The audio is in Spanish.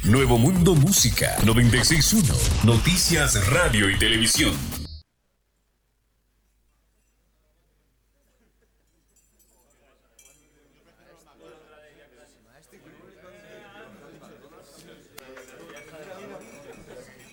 Nuevo Mundo Música 961. Noticias, radio y televisión.